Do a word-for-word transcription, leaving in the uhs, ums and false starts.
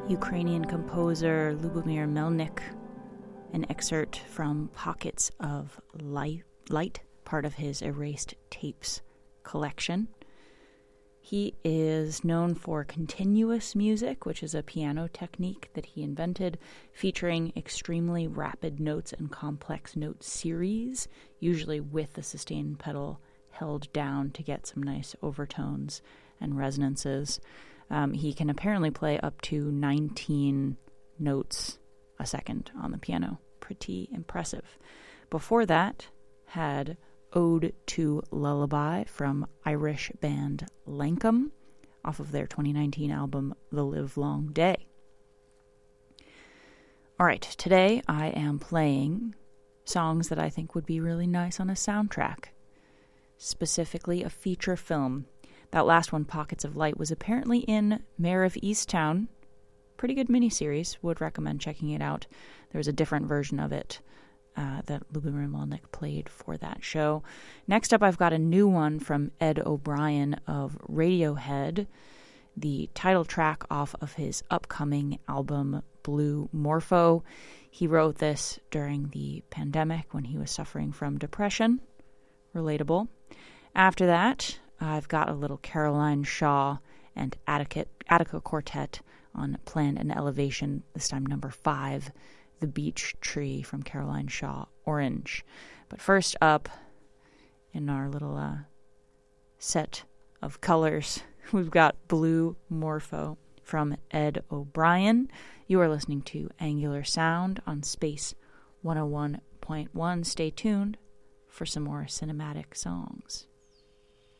Ukrainian composer Lubomir Melnik, an excerpt from Pockets of Light, Light, part of his Erased Tapes collection. He is known for continuous music, which is a piano technique that he invented, featuring extremely rapid notes and complex note series, usually with the sustain pedal held down to get some nice overtones and resonances. Um, he can apparently play up to nineteen notes a second on the piano. Pretty impressive. Before that, had Ode to Lullaby from Irish band Lankum off of their twenty nineteen album The Livelong Day. All right, today I am playing songs that I think would be really nice on a soundtrack, specifically a feature film. That last one, Pockets of Light, was apparently in Mare of Easttown. Pretty good miniseries. Would recommend checking it out. There was a different version of it uh, that Lubomir Melnik played for that show. Next up, I've got a new one from Ed O'Brien of Radiohead, the title track off of his upcoming album Blue Morpho. He wrote this during the pandemic when he was suffering from depression. Relatable. After that, I've got a little Caroline Shaw and Attica, Attica Quartet on Plan and Elevation, this time number five, The Beech Tree from Caroline Shaw, Orange. But first up, in our little uh, set of colors, we've got Blue Morpho from Ed O'Brien. You are listening to Angular Sound on Space one oh one point one. Stay tuned for some more cinematic songs.